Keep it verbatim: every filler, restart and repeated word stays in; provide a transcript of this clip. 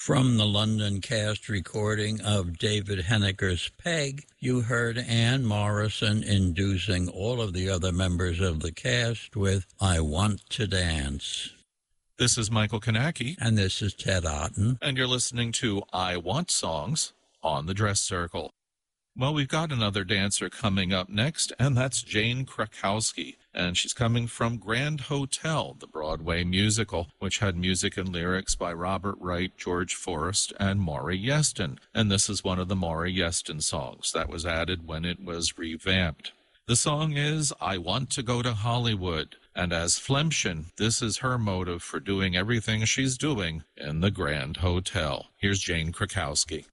From the London cast recording of David Henniker's Peg, you heard Ann Morrison inducing all of the other members of the cast with I Want to Dance. This is Michael Kanaki. And this is Ted Otten. And you're listening to I Want Songs on the Dress Circle. Well, we've got another dancer coming up next, and that's Jane Krakowski. And she's coming from Grand Hotel, the Broadway musical, which had music and lyrics by Robert Wright, George Forrest, and Maury Yeston. And this is one of the Maury Yeston songs that was added when it was revamped. The song is I Want to Go to Hollywood. And as Flemschen, this is her motive for doing everything she's doing in the Grand Hotel. Here's Jane Krakowski.